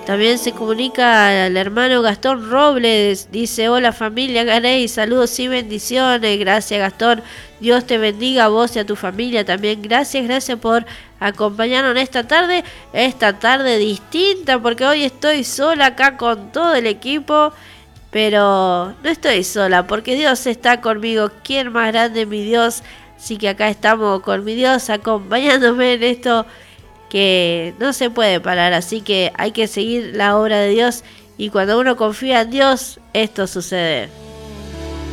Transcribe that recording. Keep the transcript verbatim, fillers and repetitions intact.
También se comunica al hermano Gastón Robles, dice: hola familia Garay, saludos y bendiciones. Gracias Gastón, Dios te bendiga a vos y a tu familia también. Gracias, gracias por acompañarnos en esta tarde, esta tarde distinta, porque hoy estoy sola acá con todo el equipo, pero no estoy sola, porque Dios está conmigo. ¿Quién más grande, mi Dios? Así que acá estamos con mi Dios acompañándome en esto que no se puede parar, así que hay que seguir la obra de Dios, y cuando uno confía en Dios, esto sucede.